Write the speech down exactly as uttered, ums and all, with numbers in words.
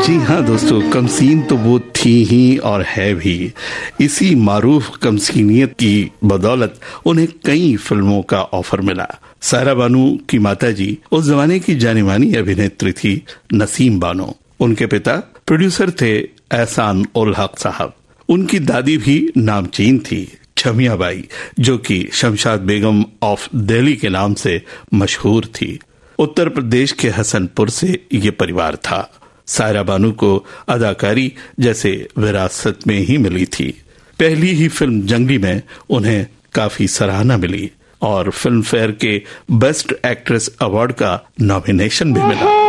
जी हाँ दोस्तों, कमसीन तो वो थी ही और है भी। इसी मारूफ कमसीनियत की बदौलत उन्हें कई फिल्मों का ऑफर मिला। सायरा बानू की माताजी उस जमाने की जानी मानी अभिनेत्री थी नसीम बानो। उनके पिता प्रोड्यूसर थे एहसान उल हक साहब। उनकी दादी भी नामचीन थी, छमिया बाई, जो कि शमशाद बेगम ऑफ दिल्ली के नाम से मशहूर थी। उत्तर प्रदेश के हसनपुर से ये परिवार था। सायरा बानू को अदाकारी जैसे विरासत में ही मिली थी। पहली ही फिल्म जंगली में उन्हें काफी सराहना मिली और फिल्म फेयर के बेस्ट एक्ट्रेस अवार्ड का नॉमिनेशन भी मिला।